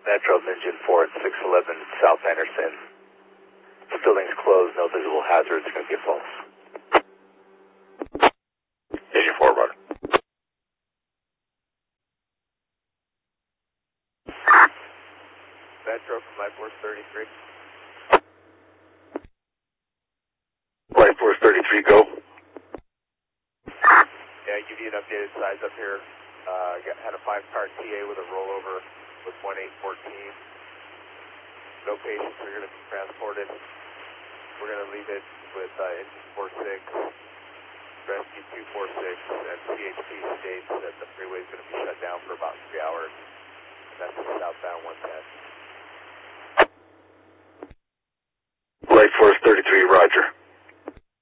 Metro engine 4 at 611 South Anderson. This building's closed, no visible hazards, it's going to be a false. Engine 4, roger. Metro from Life Force 33. Life Force 33, go. Yeah, give you an updated size up here. Had a 5-car TA with a rollover with 1814. No patients are going to be transported. We're going to leave it with engine 46, rescue 246, and CHP states that the freeway is going to be shut down for about 3 hours. And that's southbound 110. Life Force 33, roger.